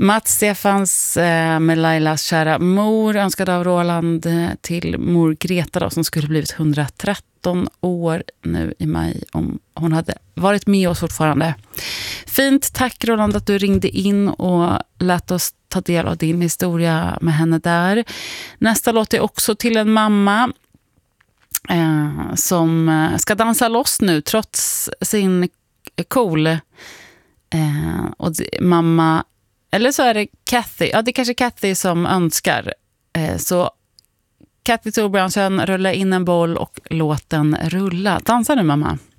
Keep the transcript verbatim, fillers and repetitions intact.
Mats Stefans eh, med Lailas kära mor, önskad av Roland eh, till mor Greta då, som skulle blivit hundratretton år nu i maj om hon hade varit med oss fortfarande. Fint, tack Roland att du ringde in och lät oss ta del av din historia med henne där. Nästa låt är också till en mamma eh, som ska dansa loss nu trots sin cool eh, och mamma. Eller så är det Kathy. Ja, det är kanske Kathy som önskar. Eh, så Kathy Torbjörnsson, rulla in en boll och låt den rulla. Dansa nu, mamma.